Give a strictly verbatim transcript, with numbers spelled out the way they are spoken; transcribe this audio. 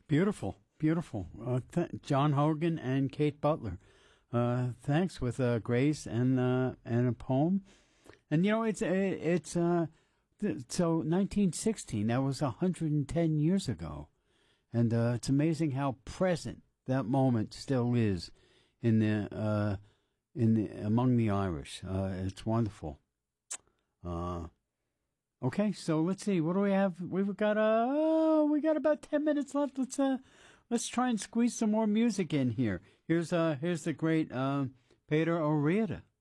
Beautiful, beautiful. Uh, th- John Hogan and Kate Butler. Uh, thanks with uh, Grace and uh, and a poem. And you know, it's it's uh, th- so nineteen sixteen. That was one hundred ten years ago, and uh, it's amazing how present that moment still is in the uh, in the, among the Irish. Uh, it's wonderful. Uh, okay, so let's see. What do we have? We've got uh, we got about ten minutes left. Let's uh, let's try and squeeze some more music in here. Here's uh, here's the great uh, Peter O'Riordan.